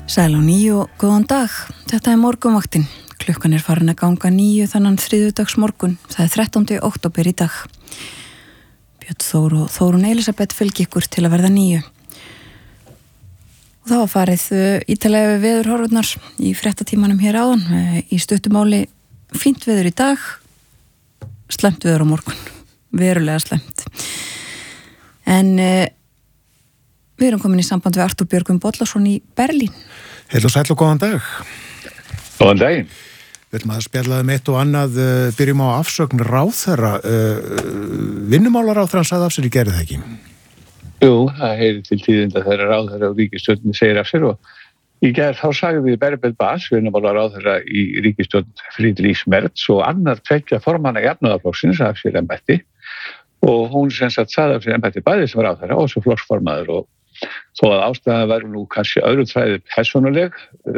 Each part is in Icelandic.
Sæl á 9 og góðan dag. Þetta morgunvaktin. Klukkan farin að ganga 9 þannan þriðjudags morgun. Það 13. október í dag. Björn Þór og Þórunn Elísabet fylgi ykkur til að verða 9. Og það var farið ítalega við veðurhorfurnar í fréttatímanum hér áðan. Í stuttumáli fínt veður í dag, slæmt veður á morgun. Verulega slæmt. En við erum komin í samband við Artúr Björgvin Bollason í Berlín. Heil og sæll og góðan dag. Góðan daginn. Við ætlum að spjalla eitt og annað, byrjum á afsögn ráðherra. Vinnumálaráðherrann sagði af sér í gær það ekki? Jú, það heyrir til tíðinda þegar ráðherra og ríkisstjórnin segir af sér og í gær þá sagði Berbet Bas, vinnumálaráðherra í ríkisstjórn Friedrichs Merz og annar tveggja formanna jafnaðarflokksins af sér embætti og hún sem sagt sagði af sér embætti bæði sem ráðherra og svo flokksformaður og þó að ástæðan væri nú kannski öðru træði persónuleg,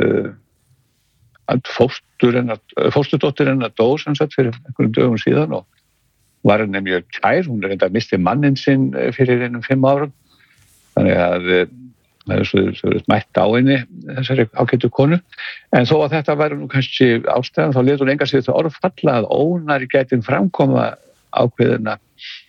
fósturdóttir hennar dó sem sagt fyrir einhverjum dögum síðan og var henni mjög kær, hún enda misti manninn sinn fyrir 5 árum, þannig að það svo mætt á henni þessari ágætu konu, en þó að þetta væri nú kannski ástæðan þá lét hún enga sig þetta orð falla að ónari gæti framkoma ákveðina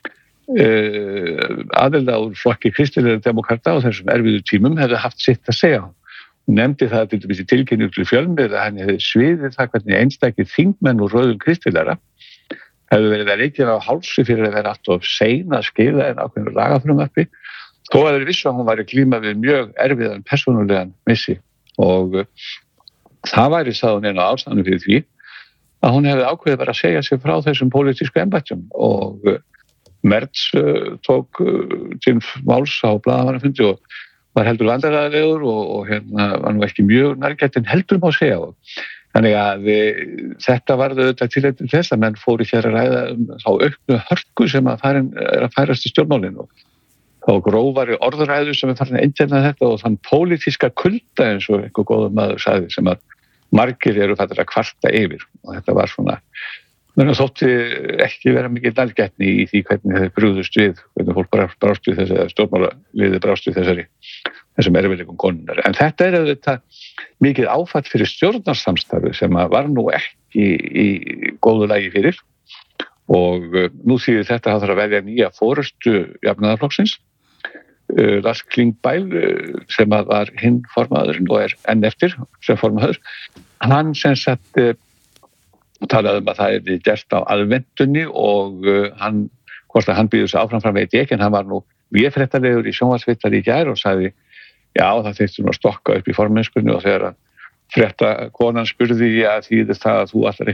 aðilda úr flokki kristilega demokrata og þessum erfiðu tímum hefði haft sitt að segja. Hún nefndi það til dæmis í tilkynningu til fjölmiðla að henni hefði sviðið það hvernig einstakir þingmenn úr röðum kristilegra hefði verið að reykja á hálsi fyrir að vera allt of sein að skila en ákveðinu lagafrumvarpi þó að þeir vissu að hún væri glíma við mjög erfiðan persónulegan missi og það væri sagði hún einu ástæðan fyrir því að hún hefði ákveðið bara að segja sig frá þessum pólitísku embættum og Merz tók til máls á blaðamannafundi og var heldur vandræðalegur og var nú ekki mjög nærgætinn heldur má segja og þannig að þetta varð auðvitað til þess að menn fóru hér að ræða þá auknu hörku sem að færast í stjórnmálinu og þá grófari orðræðu sem farin að einkenna þetta og þann pólitíska kulda eins og einhver góður maður sagði sem að margir eru fættir að kvarta yfir og þetta var svona menn þótti ekki vera mikið nærgætni í því hvernig þeir brugðust við, hvernig fólk brást við þessi, stjórnmálaliðið brást við þessum erfiðleikum konunnar. En þetta auðvitað mikið áfall fyrir stjórnarsamstarfi sem var nú ekki í góðu lagi fyrir og nú þýðir þetta að það að velja nýja forystu jafnaðarflokksins. Lars Klingbeil sem var hinn formaðurinn og enn eftir sem formaður, hann sem sagt talaði að það hefði gert á aðvendunni og hvort að hann býður sig áfram veit ég ekki en hann var nú véfréttalegur í sjónvarpsviðtali í gær og sagði já það þyrfti nú að stokka upp í formennskunni og þegar fréttakonan spurði að þýðir það að þú ætlar